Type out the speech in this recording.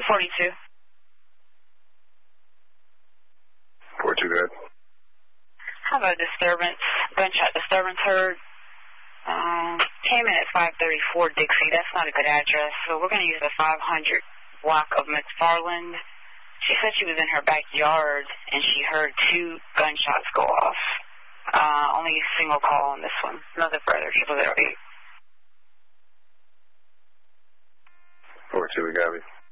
242. 42, good. How about disturbance? Gunshot disturbance heard. Came in at 534 Dixie. That's not a good address, so we're going to use the 500 block of McFarland. She said she was in her backyard, and she heard 2 gunshots go off. Only a single call on this one. Nothing further. 888. 42, we got you.